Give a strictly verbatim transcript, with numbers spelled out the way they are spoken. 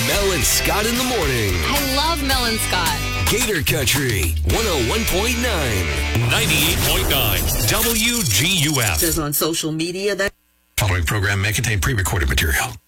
Mel and Scott in the morning. I love Mel and Scott. Gator Country, one oh one point nine. ninety-eight point nine W G U F. Says on social media that Following program may contain pre-recorded material.